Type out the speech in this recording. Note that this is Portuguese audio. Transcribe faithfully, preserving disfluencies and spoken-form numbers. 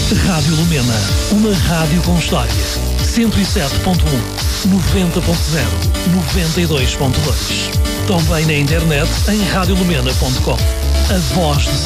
Rádio Lumena, uma rádio com história. cento e sete ponto um, noventa ponto zero, noventa e dois ponto dois. Também na internet em rádio lumena ponto com. A voz de